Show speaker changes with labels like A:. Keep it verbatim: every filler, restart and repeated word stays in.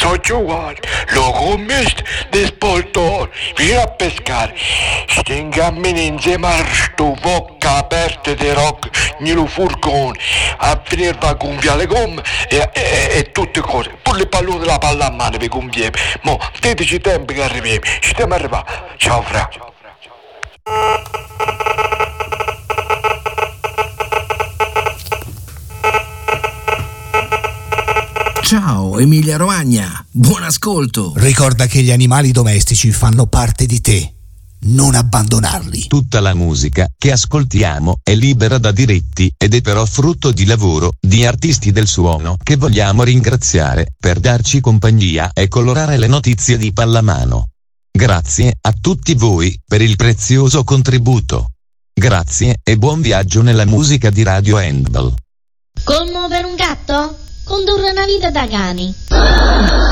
A: So giovane, lo commesso di sportore, vieni a pescare. Stiamo camminando insieme a sto bocca aperta di rock, nello furgone, a venire a gonfiare le gomme e, e, e tutte cose. Pure le pallone della palla a mano vi gonfiamo. Mo, diteci i tempi che arriviamo, ci stiamo arrivando. Ciao fra.
B: Ciao Emilia Romagna, buon ascolto.
C: Ricorda che gli animali domestici fanno parte di te, non abbandonarli.
D: Tutta la musica che ascoltiamo è libera da diritti ed è però frutto di lavoro di artisti del suono che vogliamo ringraziare per darci compagnia e colorare le notizie di Pallamano. Grazie a tutti voi per il prezioso contributo. Grazie e buon viaggio nella musica di Radio Handball.
E: Commuovere un gatto? Condurre una vita da cani.